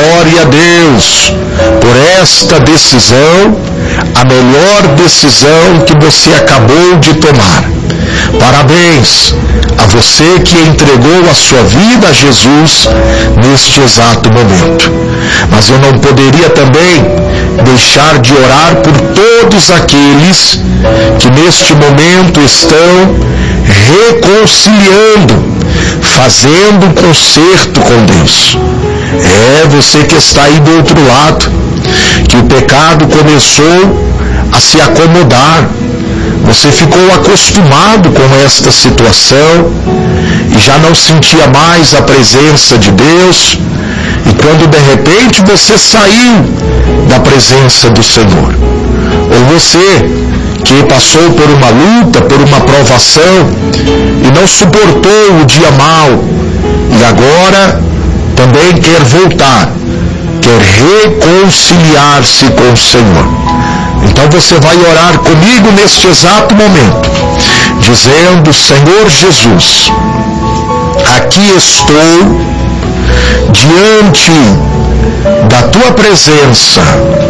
Glória a Deus por esta decisão, a melhor decisão que você acabou de tomar. Parabéns a você que entregou a sua vida a Jesus neste exato momento. Mas eu não poderia também deixar de orar por todos aqueles que neste momento estão reconciliando, fazendo um concerto com Deus. Você que está aí do outro lado, que o pecado começou a se acomodar. Você ficou acostumado com esta situação e já não sentia mais a presença de Deus. E quando de repente você saiu da presença do Senhor, ou você que passou por uma luta, por uma provação e não suportou o dia mau e agora também quer voltar, quer reconciliar-se com o Senhor. Então você vai orar comigo neste exato momento, dizendo: Senhor Jesus, aqui estou diante da tua presença,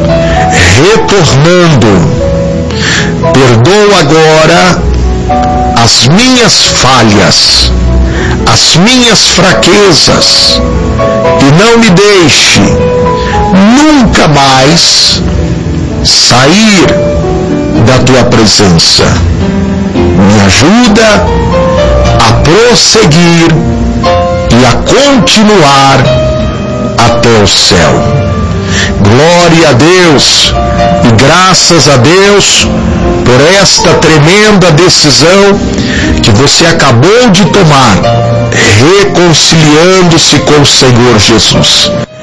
retornando. Perdoa agora as minhas falhas, as minhas fraquezas, e não me deixe nunca mais sair da tua presença. Me ajuda a prosseguir e a continuar até o céu. Glória a Deus e graças a Deus por esta tremenda decisão que você acabou de tomar, reconciliando-se com o Senhor Jesus.